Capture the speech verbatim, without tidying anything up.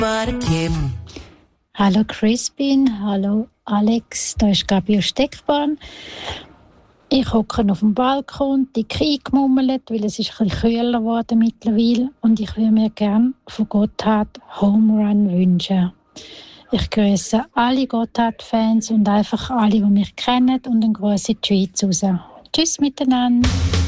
Hallo Crispin, hallo Alex, da ist Gabi Steckbahn. Ich hocke auf dem Balkon, dick eingemummelt, weil es ist ein bisschen kühler geworden mittlerweile und ich würde mir gerne von Gotthard Home Run wünschen. Ich grüße alle Gotthard-Fans und einfach alle, die mich kennen und einen Gruß in die Schweiz raus. Tschüss miteinander.